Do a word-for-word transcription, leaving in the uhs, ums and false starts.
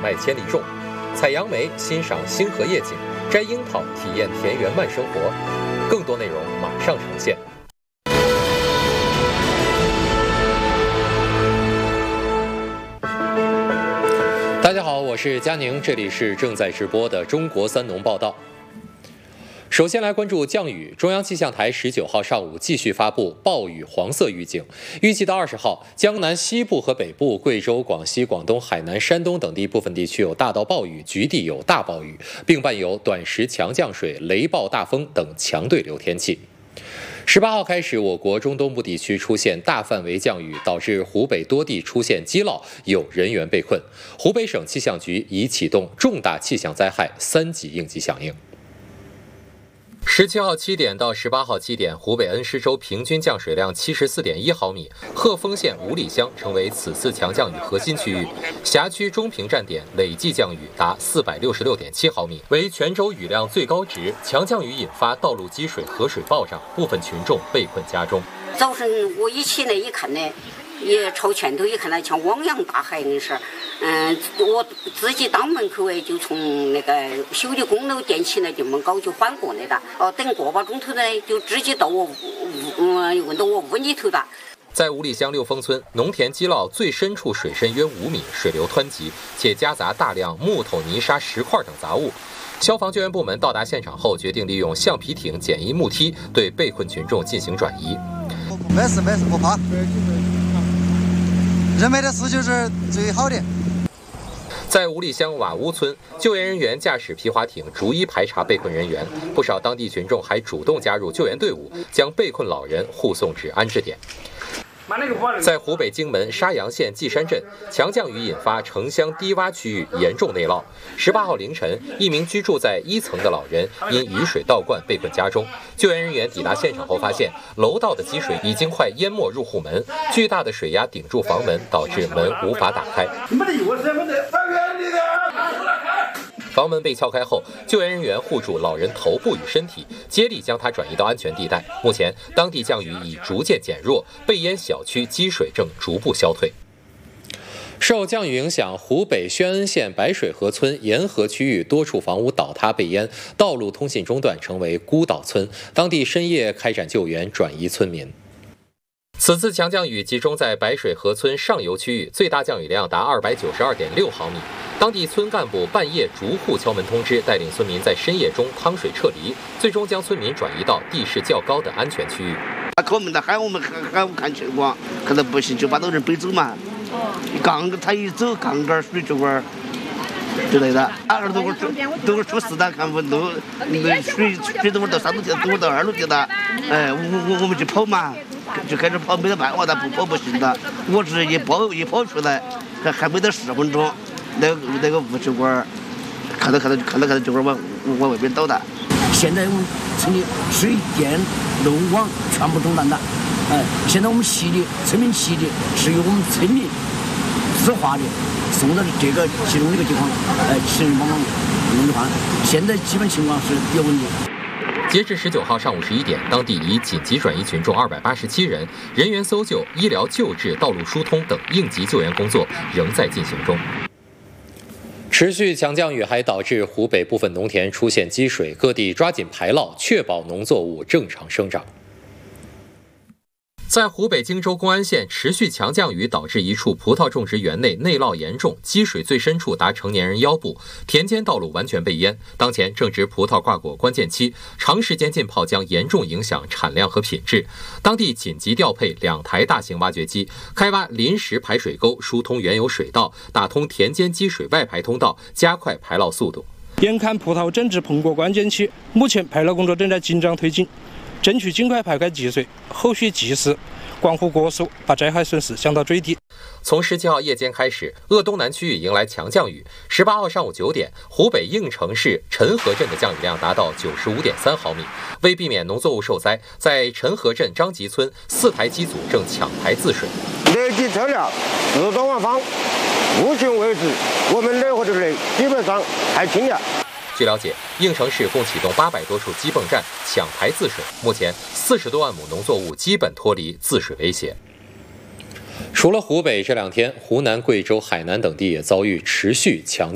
脉千里重，采杨梅欣赏星河夜景，摘樱桃体验田园慢生活。更多内容马上呈现。大家好，我是佳宁，这里是正在直播的中国三农报道。首先来关注降雨，中央气象台十九号上午继续发布暴雨黄色预警，预计到二十号，江南西部和北部、贵州、广西、广东、海南、山东等地部分地区有大到暴雨，局地有大暴雨，并伴有短时强降水、雷暴大风等强对流天气。十八号开始，我国中东部地区出现大范围降雨，导致湖北多地出现积涝，有人员被困。湖北省气象局已启动重大气象灾害三级应急响应。十七号七点到十八号七点，湖北恩施州平均降水量七十四点一毫米，鹤峰县五里乡成为此次强降雨核心区域，辖区中平站点累计降雨达四百六十六点七毫米，为全州雨量最高值。强降雨引发道路积水、河水暴涨，部分群众被困家中。 早晨我一起来一看呢，也朝前头一看呢，像汪洋大海的事。嗯，我自己当门口哎，就从那个修理工楼电起来这么高就翻过来的。哦，等个把钟头呢，就直接到我屋，嗯，问到我屋里头的。 在五里乡六峰村，农田积涝最深处水深约五米，水流湍急，且夹杂大量木头、泥沙、石块等杂物。消防救援部门到达现场后，决定利用橡皮艇、简易木梯对被困群众进行转移。 没事没事，不怕。人为的事就是最好的。 在五里乡瓦屋村，救援人员驾驶皮划艇逐一排查被困人员，不少当地群众还主动加入救援队伍，将被困老人护送至安置点。在湖北荆门沙洋县稷山镇，强降雨引发城乡低洼区域严重内涝。十八号凌晨，一名居住在一层的老人因雨水倒灌被困家中。救援人员抵达现场后发现，楼道的积水已经快淹没入户门，巨大的水压顶住房门，导致门无法打开。房门被撬开后，救援人员护住老人头部与身体，接力将他转移到安全地带。目前，当地降雨已逐渐减弱，被淹小区积水正逐步消退。受降雨影响，湖北宣恩县白水河村沿河区域多处房屋倒塌被淹，道路通信中断，成为孤岛村。当地深夜开展救援，转移村民。此次强降雨集中在白水河村上游区域，最大降雨量达二百九十二点六毫米。当地村干部半夜逐户敲门通知，带领村民在深夜中趟水撤离，最终将村民转移到地势较高的安全区域。 他敲门的喊我们喊喊我们看情况，可能不行就把那人背走嘛。杠他一走，杠杆水就玩之类的，二楼都会都会出事的，看不都那水水都会到三楼地，都会到二楼地的。哎，我我我们就跑嘛。就开始跑，没得办法，但不跑不行的。我是一跑一跑出来，还还没得十分钟，那个那个物气管看到看到看到看到就会往往外边倒的。 现在我们村里水电路网全部中断的，哎，现在我们吸的村民吸的是由我们村民自发的送到这个其中一个地方，哎，其人帮忙弄的话，现在基本情况是有问题。 截至十九号上午十一点，当地已紧急转移群众二百八十七人，人员搜救、医疗救治、道路疏通等应急救援工作仍在进行中。持续强降雨还导致湖北部分农田出现积水，各地抓紧排涝，确保农作物正常生长。在湖北荆州公安县，持续强降雨导致一处葡萄种植园内内涝严重，积水最深处达成年人腰部，田间道路完全被淹。当前正值葡萄挂果关键期，长时间浸泡将严重影响产量和品质。当地紧急调配两台大型挖掘机，开挖临时排水沟，疏通原有水道，打通田间积水外排通道，加快排涝速度。 眼看葡萄整治碰过关键期，目前排涝工作正在紧张推进，争取尽快排开积水，后续及时关护国手，把灾害损失降到最低。 从十七号夜间开始，鄂东南区域迎来强降雨。十八号上午九点，湖北应城市陈河镇的降雨量达到九十五点三毫米。为避免农作物受灾，在陈河镇张集村，四台机组正抢排自水。 累计车辆自动往返，目前为止，我们内河的水基本上还清了。 据了解，应城市共启动八百多处机泵站抢排自水，目前四十多万亩农作物基本脱离自水威胁。除了湖北，这两天湖南、贵州、海南等地也遭遇持续强